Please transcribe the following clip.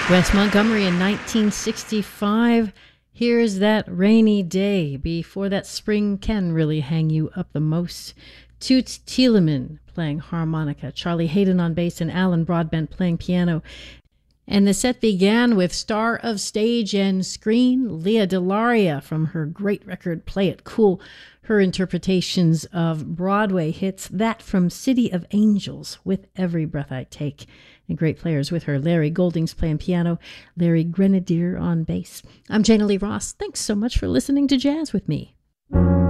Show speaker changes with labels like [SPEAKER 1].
[SPEAKER 1] Wes Montgomery in 1965. Here's That Rainy Day. Before that, Spring Can Really Hang You Up the Most. Toots Thielemann playing harmonica, Charlie Hayden on bass, and Alan Broadbent playing piano. And the set began with star of stage and screen, Leah DeLaria, from her great record Play It Cool. Her interpretations of Broadway hits, that from City of Angels, With Every Breath I Take. And great players with her, Larry Goldings playing piano, Larry Grenadier on bass. I'm Jana Lee Ross. Thanks so much for listening to Jazz with me.